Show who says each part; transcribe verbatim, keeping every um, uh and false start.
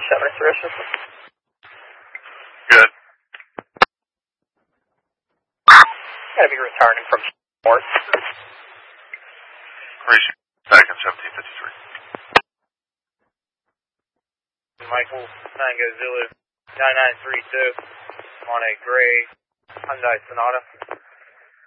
Speaker 1: seven restoration.
Speaker 2: Good.
Speaker 1: Gonna be returning from Port.
Speaker 2: Appreciate it. Back in seventeen fifty-three.
Speaker 3: Michael, Tango Zulu, nine nine three two, on a gray Hyundai Sonata.